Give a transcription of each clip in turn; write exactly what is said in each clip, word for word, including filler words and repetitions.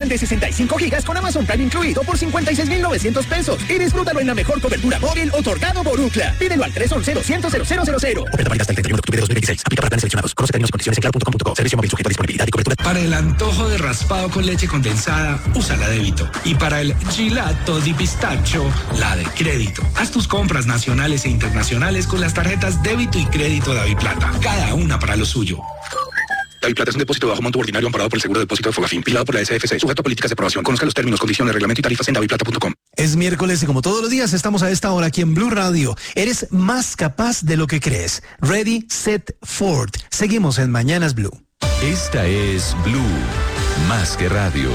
de sesenta y cinco gigas con Amazon Prime incluido por cincuenta y seis mil novecientos pesos. Y disfrútalo en la mejor cobertura móvil otorgado por Ookla. Pídelo al tres once, doscientos, cero cero cero cero. Oferta válida hasta el treinta y uno de octubre de dos mil veintiséis. Aplica para planes seleccionados. Conoce términos y condiciones en claro punto com punto co. Servicio móvil sujeto a disponibilidad y cobertura. Para el antojo de raspado con leche condensada, usa la débito. Y para el gelato di pistacho, la de crédito. Haz tus compras nacionales e internacionales con las tarjetas débito y crédito Daviplata. Cada una para lo suyo. Daviplata es un depósito de bajo monto ordinario amparado por el seguro de depósito de Fogafín, vigilado por la S F C, sujeto a políticas de aprobación. Conozca los términos, condiciones, reglamento y tarifas en daviplata punto com. Es miércoles y como todos los días estamos a esta hora aquí en Blue Radio. Eres más capaz de lo que crees. Ready, Set, Ford. Seguimos en Mañanas Blue. Esta es Blue, más que radio.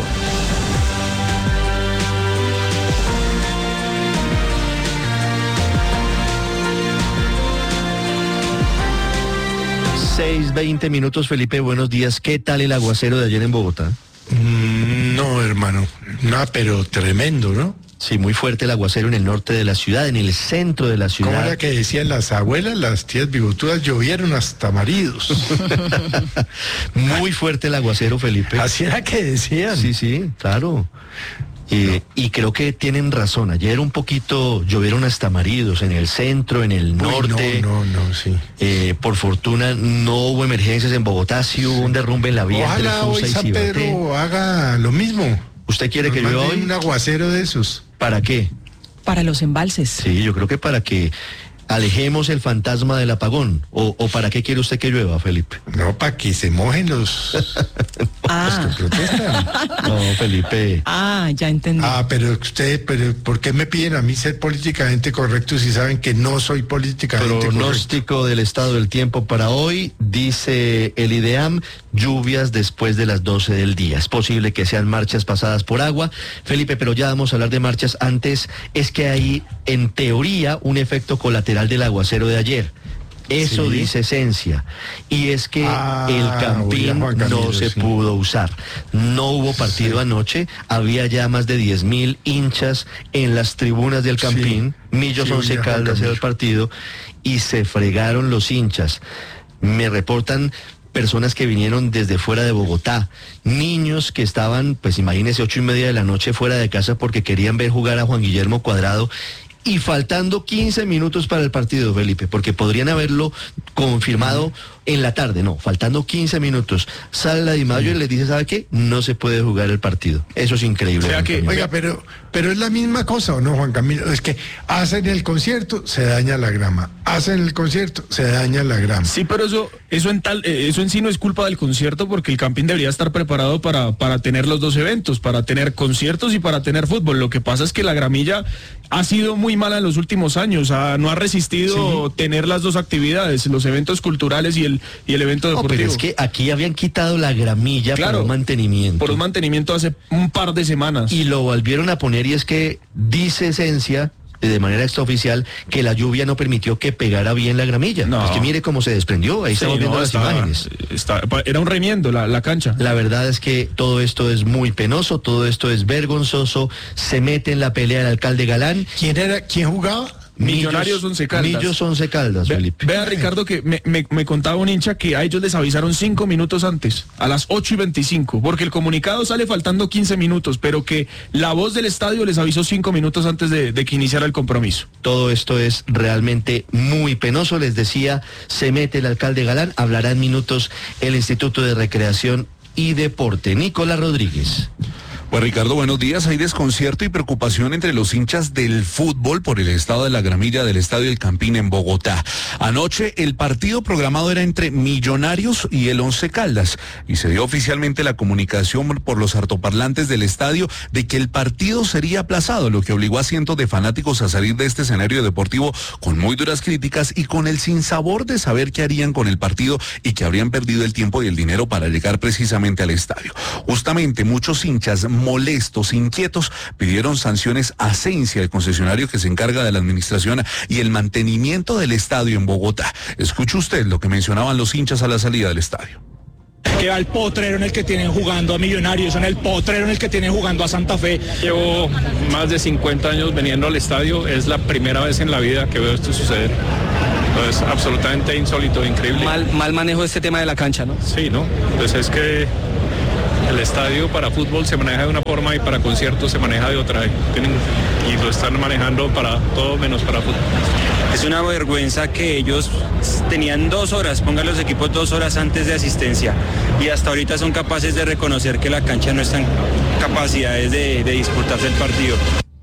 seis, veinte minutos, Felipe, buenos días. ¿Qué tal el aguacero de ayer en Bogotá? Mm, no, hermano, no, pero tremendo, ¿no? Sí, muy fuerte el aguacero en el norte de la ciudad, en el centro de la ciudad. ¿Cómo era que decían las abuelas, las tías bigotudas, llovieron hasta maridos? Muy fuerte el aguacero, Felipe. Así era que decían. Sí, sí, claro. Eh, no. Y creo que tienen razón. Ayer un poquito llovieron hasta maridos en el centro, en el norte. Uy, no, no, no, sí. Eh, por fortuna no hubo emergencias en Bogotá, sí hubo sí. un derrumbe en la vía entre Ojalá hoy San Pedro haga lo mismo. ¿Usted quiere Nos que llueva hoy? Un aguacero de esos. ¿Para qué? Para los embalses. Sí, yo creo que para que alejemos el fantasma del apagón. ¿O, o para qué quiere usted que llueva, Felipe? No, para que se mojen los, ah. los que protestan. No, Felipe. Ah, ya entendí. Ah, pero usted, pero ¿por qué me piden a mí ser políticamente correcto si saben que no soy políticamente Pronóstico correcto? del estado del tiempo para hoy, dice el IDEAM, lluvias después de las doce del día. Es posible que sean marchas pasadas por agua. Felipe, pero ya vamos a hablar de marchas. Antes, es que hay, en teoría, un efecto colateral del aguacero de ayer. Eso sí. Dice Esencia. Y es que ah, el Campín Camilo, no se sí. pudo usar. No hubo partido sí. anoche. Había ya más de diez mil hinchas en las tribunas del Campín. Sí. Millos sí, Once Caldas era el partido. Y se fregaron los hinchas. Me reportan personas que vinieron desde fuera de Bogotá, niños que estaban, pues imagínense, ocho y media de la noche fuera de casa porque querían ver jugar a Juan Guillermo Cuadrado. Y faltando quince minutos para el partido, Felipe, porque podrían haberlo confirmado en la tarde, no, faltando quince minutos. Sale la Di Mayo y les dice, ¿sabe qué? No se puede jugar el partido. Eso es increíble. O sea que, oiga, pero, pero es la misma cosa, ¿o no, Juan Camilo? Es que hacen el concierto, se daña la grama. Hacen el concierto, se daña la grama. Sí, pero eso, eso en tal, eso en sí no es culpa del concierto, porque el Campín debería estar preparado para, para tener los dos eventos, para tener conciertos y para tener fútbol. Lo que pasa es que la gramilla ha sido muy mala en los últimos años, ah, no ha resistido sí. tener las dos actividades, los eventos culturales y el y el evento deportivo. No, pero es que aquí habían quitado la gramilla claro, por un mantenimiento. Por un mantenimiento hace un par de semanas. Y lo volvieron a poner, y es que dice Esencia, de manera extraoficial, que la lluvia no permitió que pegara bien la gramilla. No. Es que mire cómo se desprendió, ahí sí, estamos viendo no, las estaba, imágenes. Está, era un remiendo la, la cancha. La verdad es que todo esto es muy penoso, todo esto es vergonzoso, se mete en la pelea el alcalde Galán. ¿Quién era, quién jugaba? Millonarios Once Caldas. Millos Once Caldas, Ve, Felipe. Vea, Ricardo, que me, me, me contaba un hincha que a ellos les avisaron cinco minutos antes, a las ocho y veinticinco, porque el comunicado sale faltando quince minutos, pero que la voz del estadio les avisó cinco minutos antes de, de que iniciara el compromiso. Todo esto es realmente muy penoso, les decía, se mete el alcalde Galán, hablará en minutos el Instituto de Recreación y Deporte. Nicolás Rodríguez. Pues Ricardo, buenos días. Hay desconcierto y preocupación entre los hinchas del fútbol por el estado de la gramilla del Estadio El Campín en Bogotá. Anoche el partido programado era entre Millonarios y el Once Caldas y se dio oficialmente la comunicación por los altoparlantes del estadio de que el partido sería aplazado, lo que obligó a cientos de fanáticos a salir de este escenario deportivo con muy duras críticas y con el sinsabor de saber qué harían con el partido y que habrían perdido el tiempo y el dinero para llegar precisamente al estadio. Justamente muchos hinchas molestos, inquietos, pidieron sanciones a Esencia, el concesionario que se encarga de la administración y el mantenimiento del estadio en Bogotá. Escuche usted lo que mencionaban los hinchas a la salida del estadio. Que va el potrero en el que tienen jugando a Millonarios, en el potrero en el que tienen jugando a Santa Fe. Llevo más de cincuenta años viniendo al estadio, es la primera vez en la vida que veo esto suceder. Es absolutamente insólito, increíble. Mal, mal manejo de este tema de la cancha, ¿no? Sí, ¿no? Pues es que El estadio para fútbol se maneja de una forma y para conciertos se maneja de otra. Tienen, y lo están manejando para todo menos para fútbol. Es una vergüenza que ellos tenían dos horas, pongan los equipos dos horas antes de asistencia y hasta ahorita son capaces de reconocer que la cancha no está en capacidades de, de disputarse el partido.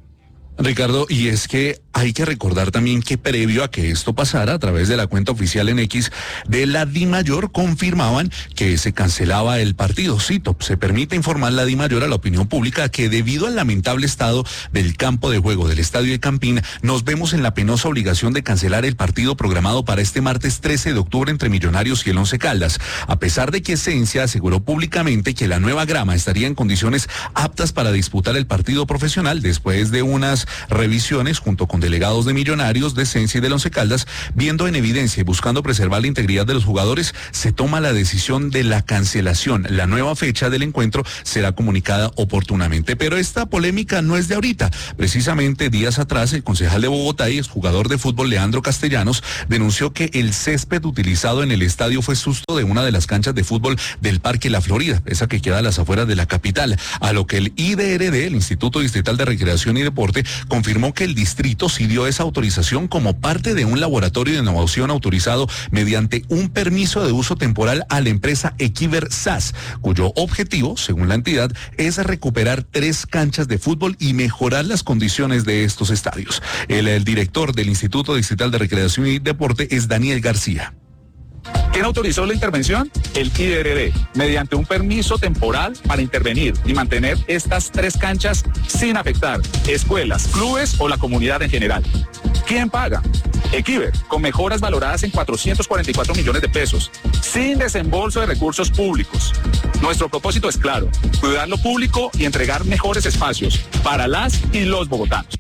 Ricardo, y es que hay que recordar también que previo a que esto pasara, a través de la cuenta oficial en X de la DIMAYOR, confirmaban que se cancelaba el partido. Cito, se permite informar la DIMAYOR a la opinión pública que debido al lamentable estado del campo de juego del Estadio de Campín, nos vemos en la penosa obligación de cancelar el partido programado para este martes trece de octubre entre Millonarios y el Once Caldas. A pesar de que Esencia aseguró públicamente que la nueva grama estaría en condiciones aptas para disputar el partido profesional después de unas revisiones junto con delegados de Millonarios, de Esencia y del Once Caldas, viendo en evidencia y buscando preservar la integridad de los jugadores, se toma la decisión de la cancelación. La nueva fecha del encuentro será comunicada oportunamente. Pero esta polémica no es de ahorita. Precisamente días atrás, el concejal de Bogotá y exjugador de fútbol Leandro Castellanos denunció que el césped utilizado en el estadio fue susto de una de las canchas de fútbol del Parque La Florida, esa que queda a las afueras de la capital, a lo que el I D R D, el Instituto Distrital de Recreación y Deporte, confirmó que el distrito sí dio esa autorización como parte de un laboratorio de innovación autorizado mediante un permiso de uso temporal a la empresa Equiver S A S, cuyo objetivo, según la entidad, es recuperar tres canchas de fútbol y mejorar las condiciones de estos estadios. El, el director del Instituto Distrital de Recreación y Deporte es Daniel García. ¿Quién autorizó la intervención? El I D R D, mediante un permiso temporal para intervenir y mantener estas tres canchas sin afectar escuelas, clubes o la comunidad en general. ¿Quién paga? Equiver, con mejoras valoradas en cuatrocientos cuarenta y cuatro millones de pesos, sin desembolso de recursos públicos. Nuestro propósito es claro, cuidar lo público y entregar mejores espacios para las y los bogotanos.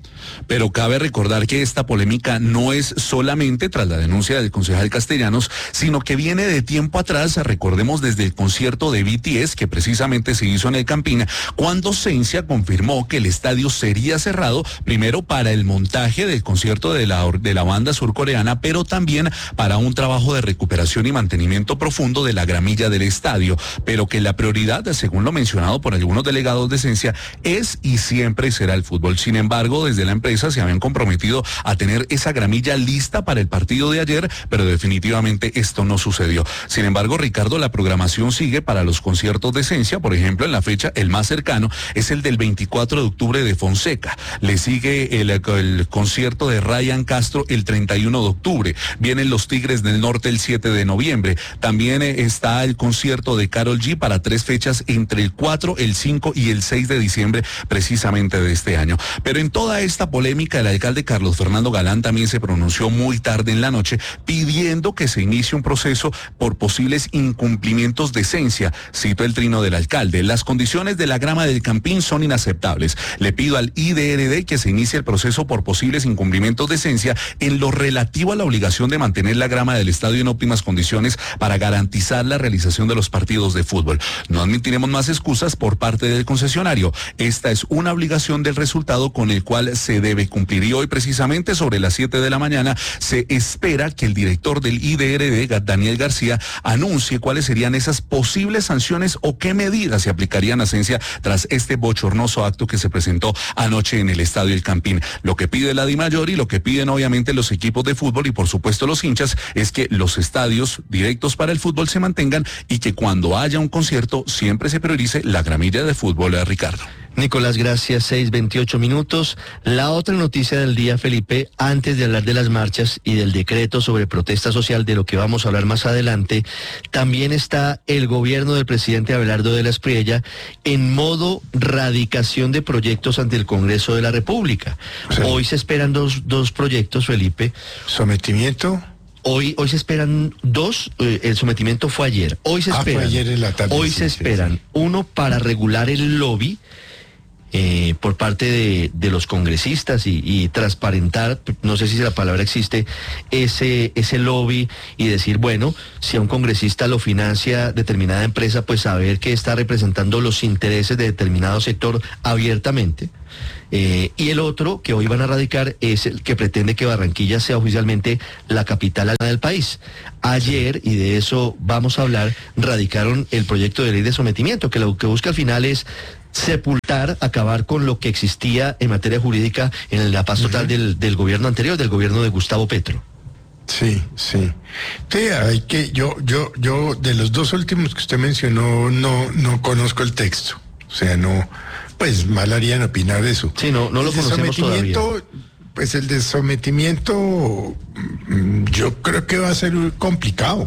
Pero cabe recordar que esta polémica no es solamente tras la denuncia del concejal Castellanos, sino que viene de tiempo atrás, recordemos desde el concierto de B T S que precisamente se hizo en el Campín, cuando Esencia confirmó que el estadio sería cerrado, primero para el montaje del concierto de la, de la banda surcoreana, pero también para un trabajo de recuperación y mantenimiento profundo de la gramilla del estadio, pero que la prioridad, según lo mencionado por algunos delegados de Esencia, es y siempre será el fútbol. Sin embargo, desde la empresa se habían comprometido a tener esa gramilla lista para el partido de ayer, pero definitivamente esto no sucedió. Sin embargo, Ricardo, la programación sigue para los conciertos de Esencia. Por ejemplo, en la fecha, el más cercano es el del veinticuatro de octubre de Fonseca. Le sigue el, el concierto de Ryan Castro el treinta y uno de octubre. Vienen los Tigres del Norte el siete de noviembre. También está el concierto de Karol G para tres fechas entre el cuatro, el cinco y el seis de diciembre, precisamente de este año. Pero en toda esta polémica, el alcalde Carlos Fernando Galán también se pronunció muy tarde en la noche pidiendo que se inicie un proceso por posibles incumplimientos de Esencia. Cito el trino del alcalde: las condiciones de la grama del Campín son inaceptables. Le pido al I D R D que se inicie el proceso por posibles incumplimientos de Esencia en lo relativo a la obligación de mantener la grama del estadio en óptimas condiciones para garantizar la realización de los partidos de fútbol. No admitiremos más excusas por parte del concesionario. Esta es una obligación del resultado con el cual se debe cumplir. Y hoy, precisamente sobre las siete de la mañana, se espera que el director del I D R D, Daniel García, anuncie cuáles serían esas posibles sanciones o qué medidas se aplicarían a Esencia tras este bochornoso acto que se presentó anoche en el Estadio El Campín. Lo que pide la DIMAYOR y lo que piden obviamente los equipos de fútbol y por supuesto los hinchas es que los estadios directos para el fútbol se mantengan y que cuando haya un concierto siempre se priorice la gramilla de fútbol, a Ricardo. Nicolás, gracias. seis veintiocho minutos. La otra noticia del día, Felipe, antes de hablar de las marchas y del decreto sobre protesta social, de lo que vamos a hablar más adelante, también está el gobierno del presidente Abelardo de la Espriella en modo radicación de proyectos ante el Congreso de la República. Sí. Hoy se esperan dos, dos proyectos, Felipe. ¿Sometimiento? Hoy, hoy se esperan dos, eh, el sometimiento fue ayer. Hoy se ah, esperan. Fue ayer en la tarde. Hoy sí, se sí, esperan sí. uno para regular el lobby eh, por parte de, de los congresistas y, y transparentar, no sé si la palabra existe, ese, ese lobby y decir, bueno, si a un congresista lo financia determinada empresa, pues saber que está representando los intereses de determinado sector abiertamente. Eh, y el otro que hoy van a radicar es el que pretende que Barranquilla sea oficialmente la capital del país. Ayer, y de eso vamos a hablar, radicaron el proyecto de ley de sometimiento, que lo que busca al final es sepultar, acabar con lo que existía en materia jurídica en la paz total uh-huh. del, del gobierno anterior, del gobierno de Gustavo Petro. Sí, sí. Sí, hay que, yo, yo, yo, de los dos últimos que usted mencionó, no, no conozco el texto. O sea, no, pues mal harían opinar eso. Sí, no, no lo conocemos todavía. Pues el de sometimiento, yo creo que va a ser complicado.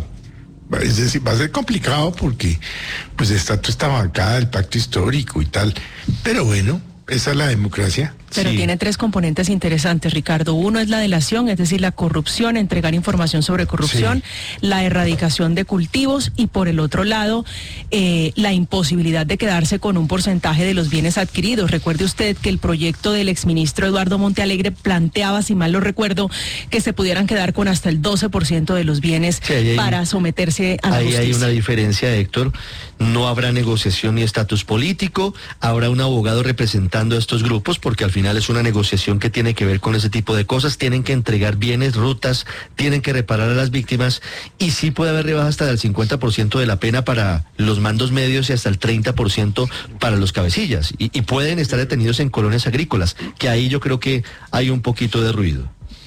Es decir, va a ser complicado porque, pues, está toda esta bancada del pacto histórico y tal. Pero bueno, esa es la democracia. Pero sí. Tiene tres componentes interesantes, Ricardo. Uno es la delación, es decir, la corrupción, entregar información sobre corrupción, sí. La erradicación de cultivos y por el otro lado, eh, la imposibilidad de quedarse con un porcentaje de los bienes adquiridos. Recuerde usted que el proyecto del exministro Eduardo Montealegre planteaba, si mal lo recuerdo, que se pudieran quedar con hasta el doce por ciento de los bienes sí, hay, para someterse a la ahí justicia. Hay una diferencia, Héctor. No habrá negociación ni estatus político, habrá un abogado representando a estos grupos porque al final es una negociación que tiene que ver con ese tipo de cosas, tienen que entregar bienes, rutas, tienen que reparar a las víctimas y sí puede haber rebaja hasta del cincuenta por ciento de la pena para los mandos medios y hasta el treinta por ciento para los cabecillas y, y pueden estar detenidos en colonias agrícolas, que ahí yo creo que hay un poquito de ruido.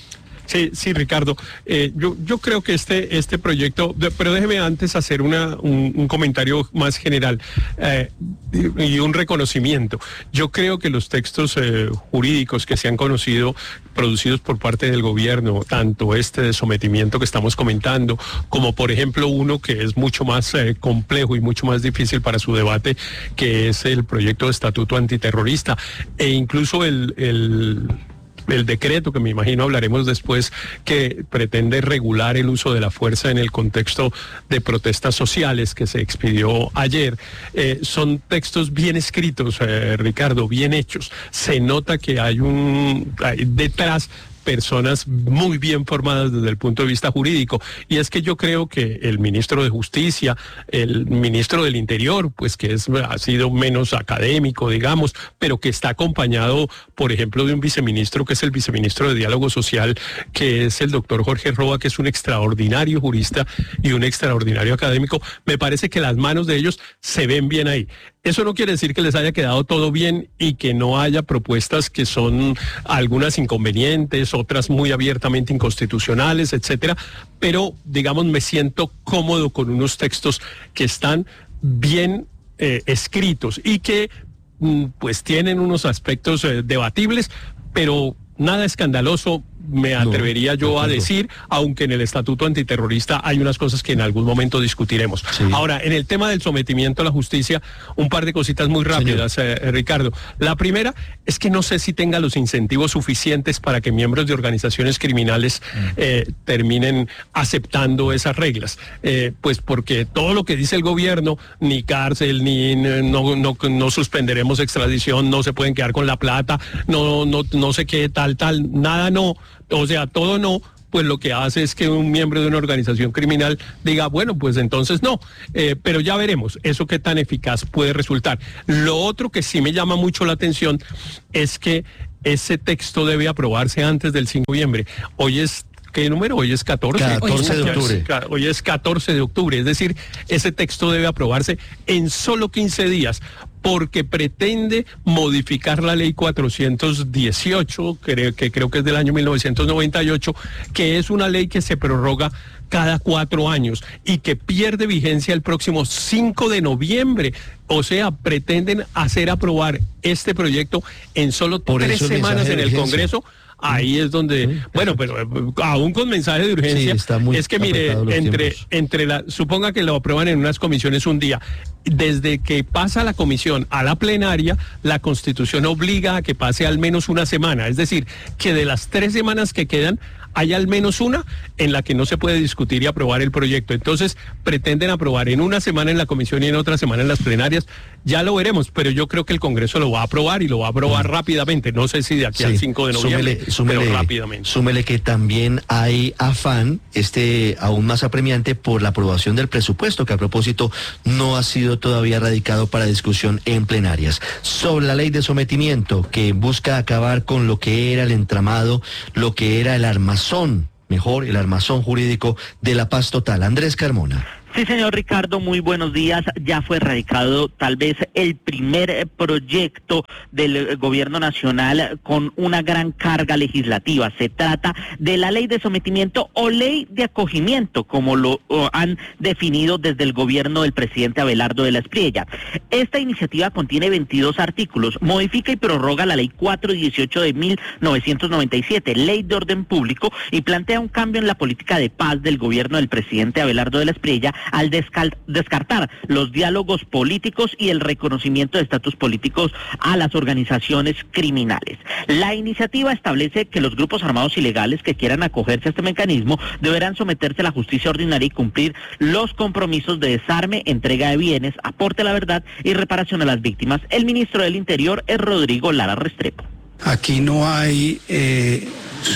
Sí, sí, Ricardo. Eh, yo, yo creo que este, este proyecto, pero déjeme antes hacer una, un, un comentario más general eh, y un reconocimiento. Yo creo que los textos eh, jurídicos que se han conocido, producidos por parte del gobierno, tanto este de sometimiento que estamos comentando, como por ejemplo uno que es mucho más eh, complejo y mucho más difícil para su debate, que es el proyecto de estatuto antiterrorista, e incluso el... el el decreto, que me imagino hablaremos después, que pretende regular el uso de la fuerza en el contexto de protestas sociales que se expidió ayer. Eh, son textos bien escritos, eh, Ricardo, bien hechos. Se nota que hay un hay detrás personas muy bien formadas desde el punto de vista jurídico, y es que yo creo que el ministro de Justicia, el ministro del Interior, pues que es, ha sido menos académico, digamos, pero que está acompañado, por ejemplo, de un viceministro que es el viceministro de Diálogo Social, que es el doctor Jorge Roa, que es un extraordinario jurista y un extraordinario académico. Me parece que las manos de ellos se ven bien ahí. Eso no quiere decir que les haya quedado todo bien y que no haya propuestas que son algunas inconvenientes, otras muy abiertamente inconstitucionales, etcétera, pero digamos me siento cómodo con unos textos que están bien eh, escritos y que mm, pues tienen unos aspectos eh, debatibles, pero nada escandaloso, me atrevería no, yo a decir, aunque en el estatuto antiterrorista hay unas cosas que en algún momento discutiremos. Sí. Ahora, en el tema del sometimiento a la justicia, un par de cositas muy rápidas, eh, Ricardo. La primera es que no sé si tenga los incentivos suficientes para que miembros de organizaciones criminales mm. eh, terminen aceptando esas reglas. Eh, pues porque todo lo que dice el gobierno, ni cárcel, ni no, no, no suspenderemos extradición, no se pueden quedar con la plata, no, no, no sé qué, tal, tal, nada no. O sea, todo no, pues lo que hace es que un miembro de una organización criminal diga, bueno, pues entonces no, eh, pero ya veremos eso qué tan eficaz puede resultar. Lo otro que sí me llama mucho la atención es que ese texto debe aprobarse antes del cinco de noviembre. Hoy es... ¿Qué número? Hoy es catorce. catorce de octubre. Hoy es catorce de octubre, es decir, ese texto debe aprobarse en solo quince días, porque pretende modificar la ley cuatrocientos dieciocho, que, que creo que es del año mil novecientos noventa y ocho, que es una ley que se prorroga cada cuatro años y que pierde vigencia el próximo cinco de noviembre. O sea, pretenden hacer aprobar este proyecto en solo Por tres semanas en el Congreso. Ahí es donde, sí, bueno, pero aún con mensaje de urgencia, sí, es que mire, entre, entre la, suponga que lo aprueban en unas comisiones un día, desde que pasa la comisión a la plenaria, la Constitución obliga a que pase al menos una semana. Es decir, que de las tres semanas que quedan, hay al menos una en la que no se puede discutir y aprobar el proyecto. Entonces, pretenden aprobar en una semana en la comisión y en otra semana en las plenarias. Ya lo veremos, pero yo creo que el Congreso lo va a aprobar y lo va a aprobar mm. rápidamente. No sé si de aquí sí. al cinco de noviembre, súmele, súmele, pero rápidamente. Súmele que también hay afán, este aún más apremiante, por la aprobación del presupuesto, que a propósito no ha sido todavía radicado para discusión en plenarias. Sobre la ley de sometimiento, que busca acabar con lo que era el entramado, lo que era el armazón, mejor, el armazón jurídico de la paz total. Andrés Carmona. Sí, señor Ricardo, muy buenos días. Ya fue radicado tal vez el primer proyecto del gobierno nacional con una gran carga legislativa. Se trata de la ley de sometimiento o ley de acogimiento, como lo han definido desde el gobierno del presidente Abelardo de la Espriella. Esta iniciativa contiene veintidós artículos, modifica y prorroga la ley cuatrocientos dieciocho de mil novecientos noventa y siete, ley de orden público, y plantea un cambio en la política de paz del gobierno del presidente Abelardo de la Espriella al descal- descartar los diálogos políticos y el reconocimiento de estatus políticos a las organizaciones criminales. La iniciativa establece que los grupos armados ilegales que quieran acogerse a este mecanismo deberán someterse a la justicia ordinaria y cumplir los compromisos de desarme, entrega de bienes, aporte a la verdad y reparación a las víctimas. El ministro del Interior es Rodrigo Lara Restrepo. Aquí no hay eh,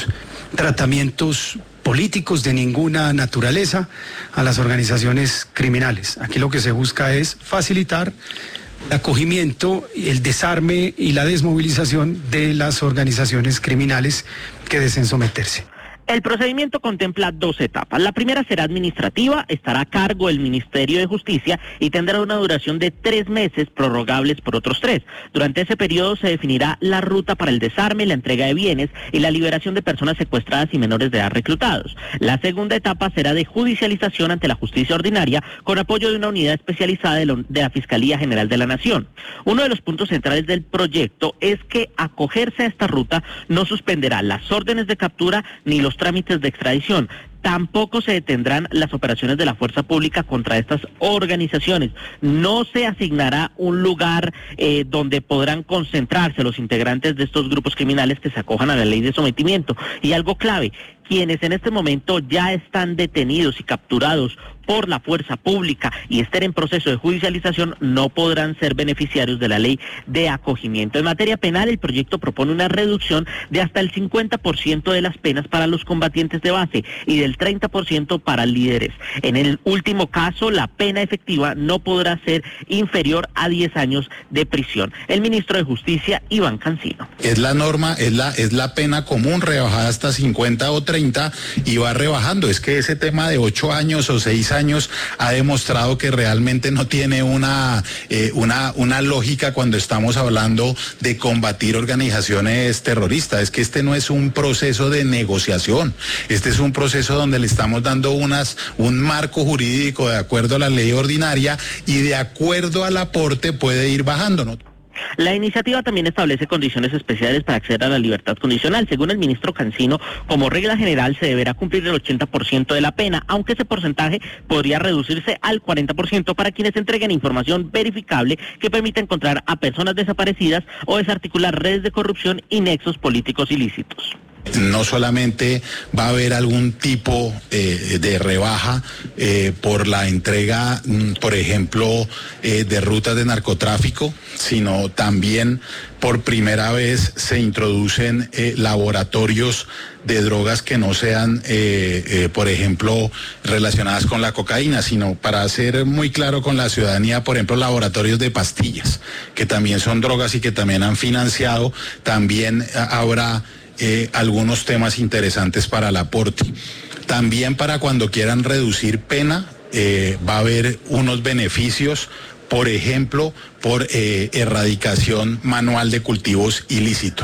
tratamientos políticos de ninguna naturaleza a las organizaciones criminales. Aquí lo que se busca es facilitar el acogimiento, el desarme y la desmovilización de las organizaciones criminales que deseen someterse. El procedimiento contempla dos etapas. La primera será administrativa, estará a cargo del Ministerio de Justicia y tendrá una duración de tres meses, prorrogables por otros tres. Durante ese periodo se definirá la ruta para el desarme, la entrega de bienes y la liberación de personas secuestradas y menores de edad reclutados. La segunda etapa será de judicialización ante la justicia ordinaria con apoyo de una unidad especializada de, lo, de la Fiscalía General de la Nación. Uno de los puntos centrales del proyecto es que acogerse a esta ruta no suspenderá las órdenes de captura ni los trámites de extradición. Tampoco se detendrán las operaciones de la fuerza pública contra estas organizaciones. No se asignará un lugar eh, donde podrán concentrarse los integrantes de estos grupos criminales que se acojan a la ley de sometimiento. Y algo clave, quienes en este momento ya están detenidos y capturados por la fuerza pública y estén en proceso de judicialización no podrán ser beneficiarios de la ley de acogimiento. En materia penal, el proyecto propone una reducción de hasta el cincuenta por ciento de las penas para los combatientes de base y del treinta por ciento para líderes. En el último caso, la pena efectiva no podrá ser inferior a diez años de prisión. El ministro de Justicia, Iván Cancino. Es la norma, es la, es la pena común rebajada hasta cincuenta o treinta y va rebajando. Es que ese tema de ocho años o seis años ha demostrado que realmente no tiene una, eh, una, una lógica cuando estamos hablando de combatir organizaciones terroristas. Es que este no es un proceso de negociación, este es un proceso donde le estamos dando unas, un marco jurídico de acuerdo a la ley ordinaria y de acuerdo al aporte puede ir bajando, ¿no? La iniciativa también establece condiciones especiales para acceder a la libertad condicional. Según el ministro Cancino, como regla general se deberá cumplir el ochenta por ciento de la pena, aunque ese porcentaje podría reducirse al cuarenta por ciento para quienes entreguen información verificable que permita encontrar a personas desaparecidas o desarticular redes de corrupción y nexos políticos ilícitos. No solamente va a haber algún tipo eh, de rebaja eh, por la entrega, por ejemplo, eh, de rutas de narcotráfico, sino también por primera vez se introducen eh, laboratorios de drogas que no sean, eh, eh, por ejemplo, relacionadas con la cocaína, sino, para ser muy claro con la ciudadanía, por ejemplo, laboratorios de pastillas, que también son drogas y que también han financiado. También habrá Eh, algunos temas interesantes para el aporte. También para cuando quieran reducir pena, eh, va a haber unos beneficios, por ejemplo, por eh, erradicación manual de cultivos ilícitos.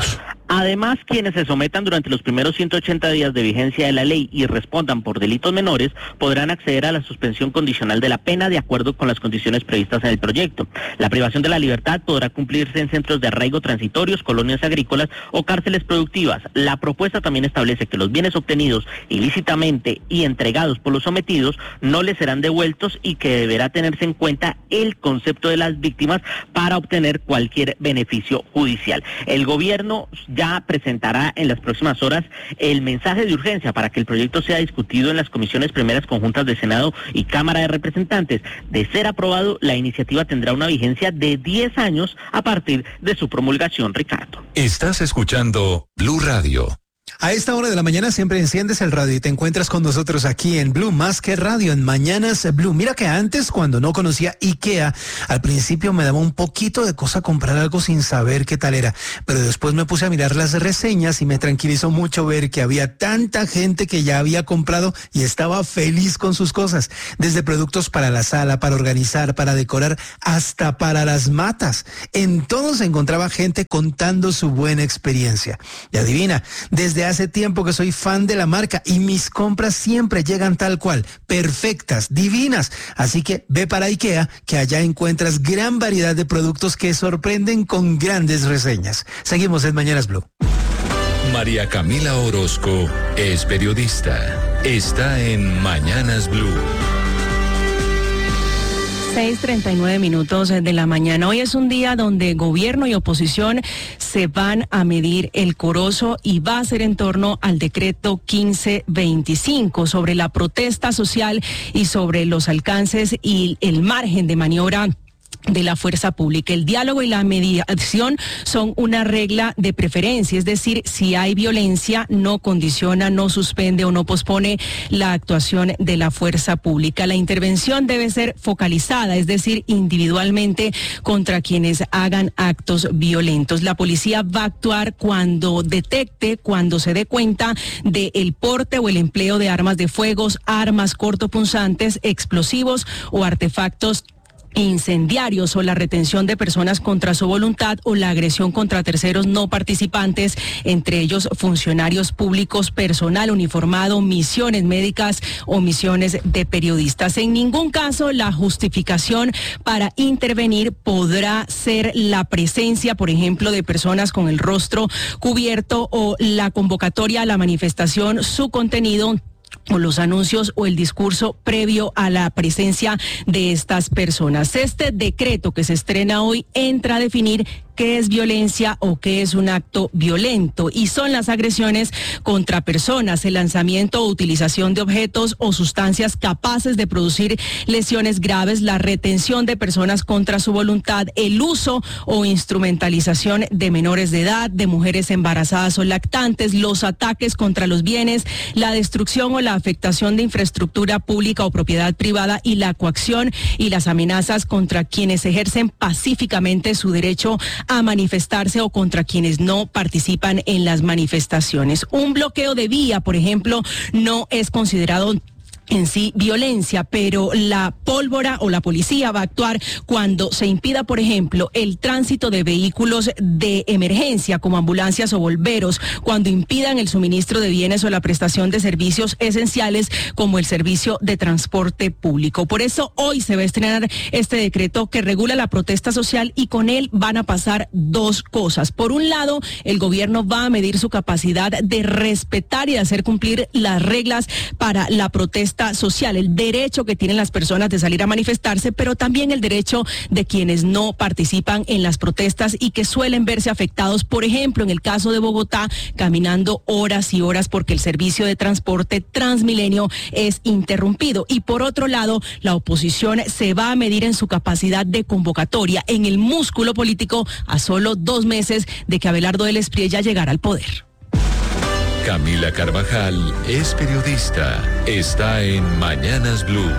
Además, quienes se sometan durante los primeros ciento ochenta días de vigencia de la ley y respondan por delitos menores podrán acceder a la suspensión condicional de la pena de acuerdo con las condiciones previstas en el proyecto. La privación de la libertad podrá cumplirse en centros de arraigo transitorios, colonias agrícolas o cárceles productivas. La propuesta también establece que los bienes obtenidos ilícitamente y entregados por los sometidos no les serán devueltos y que deberá tenerse en cuenta el concepto de las víctimas para obtener cualquier beneficio judicial. El gobierno ya presentará en las próximas horas el mensaje de urgencia para que el proyecto sea discutido en las comisiones primeras conjuntas de Senado y Cámara de Representantes. De ser aprobado, la iniciativa tendrá una vigencia de diez años a partir de su promulgación, Ricardo. Estás escuchando Blue Radio. A esta hora de la mañana siempre enciendes el radio y te encuentras con nosotros aquí en Blue, más que radio, en Mañanas Blue. Mira que antes, cuando no conocía IKEA, al principio me daba un poquito de cosa comprar algo sin saber qué tal era, pero después me puse a mirar las reseñas y me tranquilizó mucho ver que había tanta gente que ya había comprado y estaba feliz con sus cosas, desde productos para la sala, para organizar, para decorar, hasta para las matas. En todo se encontraba gente contando su buena experiencia. Y adivina, desde hace tiempo que soy fan de la marca y mis compras siempre llegan tal cual, perfectas, divinas. Así que ve para IKEA, que allá encuentras gran variedad de productos que sorprenden con grandes reseñas. Seguimos en Mañanas Blue. María Camila Orozco es periodista. Está en Mañanas Blue. seis treinta y nueve minutos de la mañana. Hoy es un día donde gobierno y oposición se van a medir el corozo y va a ser en torno al decreto quince veinticinco sobre la protesta social y sobre los alcances y el margen de maniobra de la fuerza pública. El diálogo y la mediación son una regla de preferencia, es decir, si hay violencia, no condiciona, no suspende o no pospone la actuación de la fuerza pública. La intervención debe ser focalizada, es decir, individualmente contra quienes hagan actos violentos. La policía va a actuar cuando detecte, cuando se dé cuenta del porte o el empleo de armas de fuego, armas cortopunzantes, explosivos o artefactos incendiarios, o la retención de personas contra su voluntad, o la agresión contra terceros no participantes, entre ellos funcionarios públicos, personal uniformado, misiones médicas o misiones de periodistas. En ningún caso la justificación para intervenir podrá ser la presencia, por ejemplo, de personas con el rostro cubierto o la convocatoria a la manifestación, su contenido o los anuncios o el discurso previo a la presencia de estas personas. Este decreto que se estrena hoy entra a definir qué es violencia o qué es un acto violento, y son las agresiones contra personas, el lanzamiento o utilización de objetos o sustancias capaces de producir lesiones graves, la retención de personas contra su voluntad, el uso o instrumentalización de menores de edad, de mujeres embarazadas o lactantes, los ataques contra los bienes, la destrucción o la afectación de infraestructura pública o propiedad privada, y la coacción y las amenazas contra quienes ejercen pacíficamente su derecho a manifestarse o contra quienes no participan en las manifestaciones. Un bloqueo de vía, por ejemplo, no es considerado en sí violencia, pero la pólvora o la policía va a actuar cuando se impida, por ejemplo, el tránsito de vehículos de emergencia como ambulancias o bomberos, cuando impidan el suministro de bienes o la prestación de servicios esenciales como el servicio de transporte público. Por eso hoy se va a estrenar este decreto que regula la protesta social, y con él van a pasar dos cosas. Por un lado, el gobierno va a medir su capacidad de respetar y de hacer cumplir las reglas para la protesta social, el derecho que tienen las personas de salir a manifestarse, pero también el derecho de quienes no participan en las protestas y que suelen verse afectados, por ejemplo, en el caso de Bogotá, caminando horas y horas porque el servicio de transporte Transmilenio es interrumpido. Y por otro lado, la oposición se va a medir en su capacidad de convocatoria, en el músculo político, a solo dos meses de que Abelardo del Espriella llegara al poder. Camila Carvajal es periodista. Está en Mañanas Blue.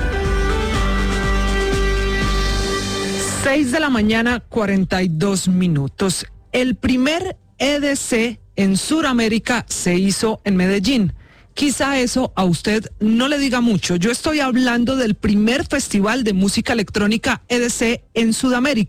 seis de la mañana, cuarenta y dos minutos. El primer E D C en Sudamérica se hizo en Medellín. Quizá eso a usted no le diga mucho. Yo estoy hablando del primer festival de música electrónica E D C en Sudamérica,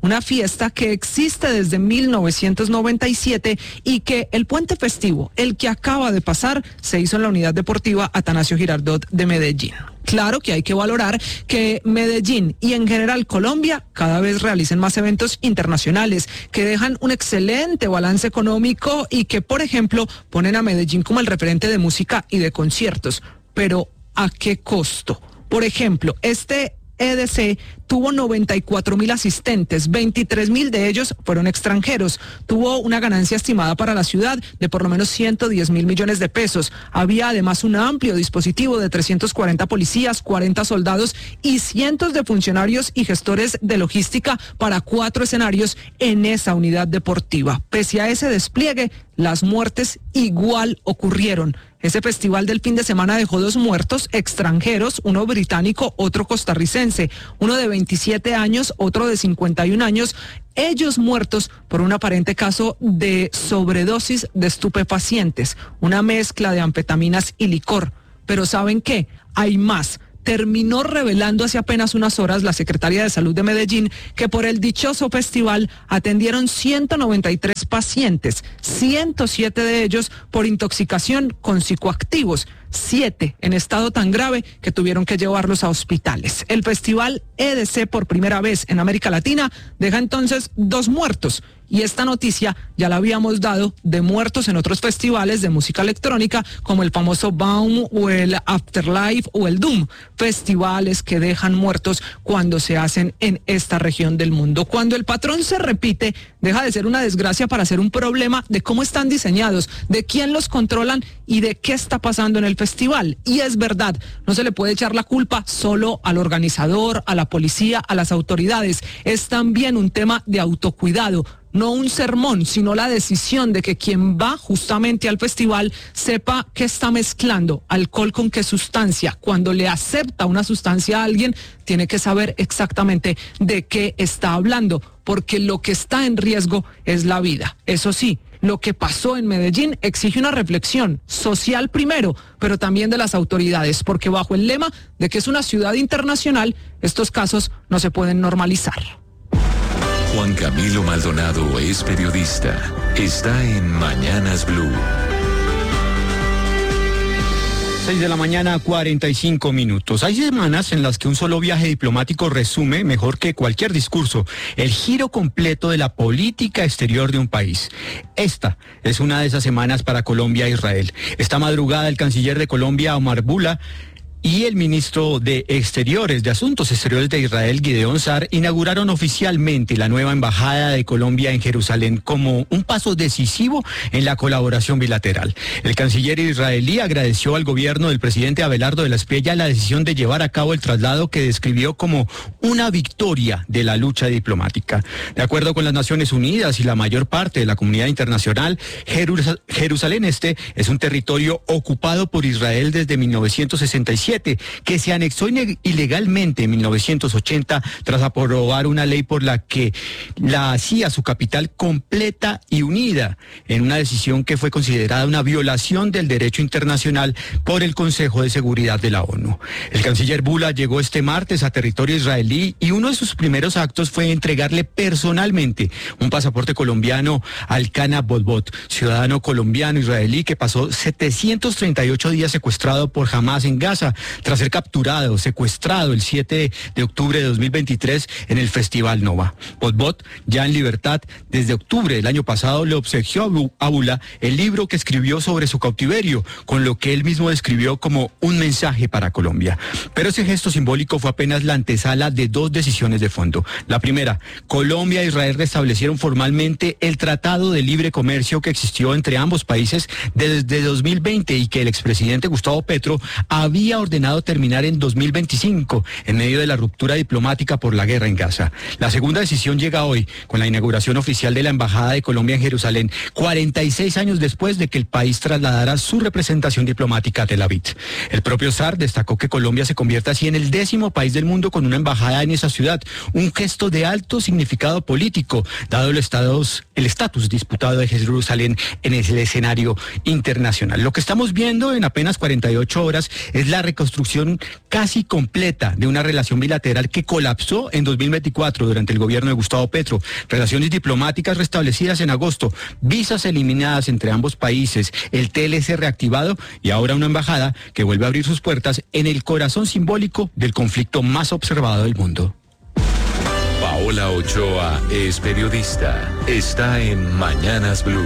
una fiesta que existe desde mil novecientos noventa y siete y que el puente festivo, el que acaba de pasar, se hizo en la Unidad Deportiva Atanasio Girardot de Medellín. Claro que hay que valorar que Medellín y en general Colombia cada vez realicen más eventos internacionales que dejan un excelente balance económico y que, por ejemplo, ponen a Medellín como el referente de música y de conciertos. Pero, ¿a qué costo? Por ejemplo, este E D C tuvo noventa y cuatro mil asistentes, veintitrés mil de ellos fueron extranjeros. Tuvo una ganancia estimada para la ciudad de por lo menos ciento diez mil millones de pesos. Había además un amplio dispositivo de trescientos cuarenta policías, cuarenta soldados y cientos de funcionarios y gestores de logística para cuatro escenarios en esa unidad deportiva. Pese a ese despliegue, las muertes igual ocurrieron. Ese festival del fin de semana dejó dos muertos extranjeros, uno británico, otro costarricense, uno de veintisiete años, otro de cincuenta y un años, ellos muertos por un aparente caso de sobredosis de estupefacientes, una mezcla de anfetaminas y licor. Pero ¿saben qué? Hay más. Terminó revelando hace apenas unas horas la secretaria de Salud de Medellín que por el dichoso festival atendieron ciento noventa y tres pacientes, ciento siete de ellos por intoxicación con psicoactivos, siete en estado tan grave que tuvieron que llevarlos a hospitales. El festival E D C por primera vez en América Latina deja entonces dos muertos. Y esta noticia ya la habíamos dado de muertos en otros festivales de música electrónica como el famoso Baum o el Afterlife o el Doom, festivales que dejan muertos cuando se hacen en esta región del mundo. Cuando el patrón se repite, deja de ser una desgracia para ser un problema de cómo están diseñados, de quién los controlan y de qué está pasando en el festival. Y es verdad, no se le puede echar la culpa solo al organizador, a la policía, a las autoridades. Es también un tema de autocuidado. No un sermón, sino la decisión de que quien va justamente al festival sepa qué está mezclando, alcohol con qué sustancia. Cuando le acepta una sustancia a alguien, tiene que saber exactamente de qué está hablando, porque lo que está en riesgo es la vida. Eso sí, lo que pasó en Medellín exige una reflexión social primero, pero también de las autoridades, porque bajo el lema de que es una ciudad internacional, estos casos no se pueden normalizar. Juan Camilo Maldonado es periodista. Está en Mañanas Blue. seis de la mañana, cuarenta y cinco minutos. Hay semanas en las que un solo viaje diplomático resume, mejor que cualquier discurso, el giro completo de la política exterior de un país. Esta es una de esas semanas para Colombia e Israel. Esta madrugada el canciller de Colombia, Omar Bula, y el ministro de Exteriores, de Asuntos Exteriores de Israel, Gideon Sar, inauguraron oficialmente la nueva embajada de Colombia en Jerusalén como un paso decisivo en la colaboración bilateral. El canciller israelí agradeció al gobierno del presidente Abelardo de la Espriella la decisión de llevar a cabo el traslado que describió como una victoria de la lucha diplomática. De acuerdo con las Naciones Unidas y la mayor parte de la comunidad internacional, Jerus- Jerusalén Este es un territorio ocupado por Israel desde mil novecientos sesenta y siete, que se anexó ilegalmente en mil novecientos ochenta tras aprobar una ley por la que la hacía su capital completa y unida, en una decisión que fue considerada una violación del derecho internacional por el Consejo de Seguridad de la ONU. El canciller Bula llegó este martes a territorio israelí y uno de sus primeros actos fue entregarle personalmente un pasaporte colombiano al Kana Bolbot, ciudadano colombiano israelí que pasó setecientos treinta y ocho días secuestrado por Hamas en Gaza, tras ser capturado, secuestrado el siete de octubre de dos mil veintitrés en el Festival Nova. Bolbot, ya en libertad desde octubre del año pasado, le obsequió a Bula el libro que escribió sobre su cautiverio, con lo que él mismo describió como un mensaje para Colombia. Pero ese gesto simbólico fue apenas la antesala de dos decisiones de fondo. La primera, Colombia e Israel restablecieron formalmente el Tratado de Libre Comercio que existió entre ambos países desde dos mil veinte y que el expresidente Gustavo Petro había ordenado terminar en dos mil veinticinco, en medio de la ruptura diplomática por la guerra en Gaza. La segunda decisión llega hoy, con la inauguración oficial de la Embajada de Colombia en Jerusalén, cuarenta y seis años después de que el país trasladara su representación diplomática a Tel Aviv. El propio Sar destacó que Colombia se convierte así en el décimo país del mundo con una embajada en esa ciudad, un gesto de alto significado político, dado el estatus, el estatus disputado de Jerusalén en el escenario internacional. Lo que estamos viendo en apenas cuarenta y ocho horas es la reconstrucción casi completa de una relación bilateral que colapsó en dos mil veinticuatro durante el gobierno de Gustavo Petro. Relaciones diplomáticas restablecidas en agosto, visas eliminadas entre ambos países, el T L C reactivado y ahora una embajada que vuelve a abrir sus puertas en el corazón simbólico del conflicto más observado del mundo. Paola Ochoa es periodista. Está en Mañanas Blue.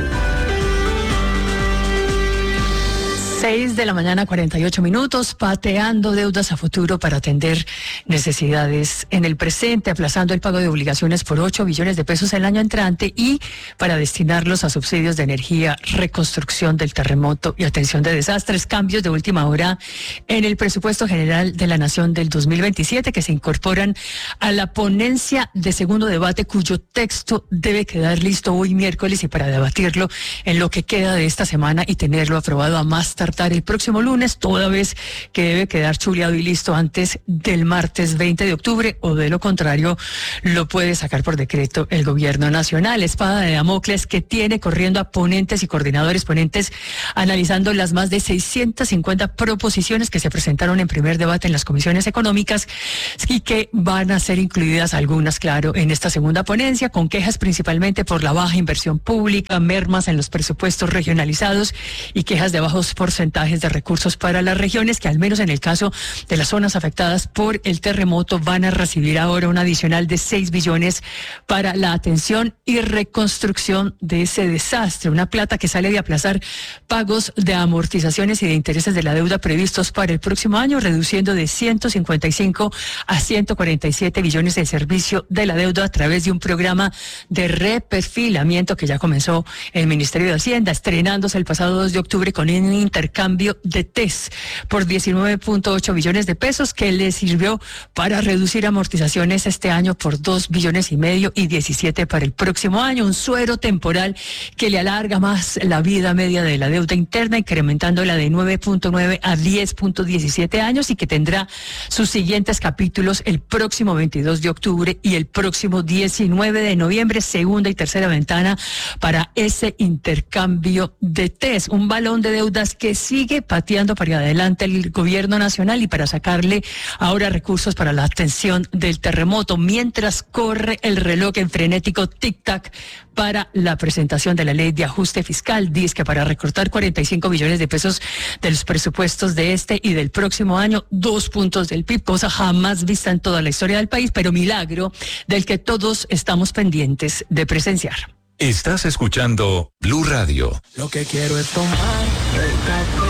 Seis de la mañana, cuarenta y ocho minutos, pateando deudas a futuro para atender necesidades en el presente, aplazando el pago de obligaciones por ocho billones de pesos el año entrante y para destinarlos a subsidios de energía, reconstrucción del terremoto y atención de desastres. Cambios de última hora en el presupuesto general de la Nación del dos mil veintisiete que se incorporan a la ponencia de segundo debate, cuyo texto debe quedar listo hoy miércoles y para debatirlo en lo que queda de esta semana y tenerlo aprobado a más tarde el próximo lunes, toda vez que debe quedar chuleado y listo antes del martes veinte de octubre, o de lo contrario lo puede sacar por decreto el gobierno nacional. Espada de Damocles que tiene corriendo a ponentes y coordinadores ponentes analizando las más de seiscientas cincuenta proposiciones que se presentaron en primer debate en las comisiones económicas y que van a ser incluidas algunas, claro, en esta segunda ponencia, con quejas principalmente por la baja inversión pública, mermas en los presupuestos regionalizados y quejas de bajos porcentajes de recursos para las regiones, que al menos en el caso de las zonas afectadas por el terremoto van a recibir ahora un adicional de seis billones para la atención y reconstrucción de ese desastre. Una plata que sale de aplazar pagos de amortizaciones y de intereses de la deuda previstos para el próximo año, reduciendo de ciento cincuenta y cinco a ciento cuarenta y siete billones el servicio de la deuda a través de un programa de reperfilamiento que ya comenzó el Ministerio de Hacienda, estrenándose el pasado dos de octubre con un intercambio cambio de T E S por diecinueve punto ocho billones de pesos que le sirvió para reducir amortizaciones este año por dos billones y medio y diecisiete para el próximo año, un suero temporal que le alarga más la vida media de la deuda interna, incrementándola de nueve punto nueve a diez punto diecisiete años y que tendrá sus siguientes capítulos el próximo veintidós de octubre y el próximo diecinueve de noviembre, segunda y tercera ventana para ese intercambio de T E S, un balón de deudas que sigue pateando para adelante el gobierno nacional y para sacarle ahora recursos para la atención del terremoto, mientras corre el reloj en frenético tic-tac para la presentación de la ley de ajuste fiscal, dice que para recortar cuarenta y cinco billones de pesos de los presupuestos de este y del próximo año, dos puntos del P I B, cosa jamás vista en toda la historia del país, pero milagro del que todos estamos pendientes de presenciar. Estás escuchando Blue Radio. Lo que quiero es tomar el café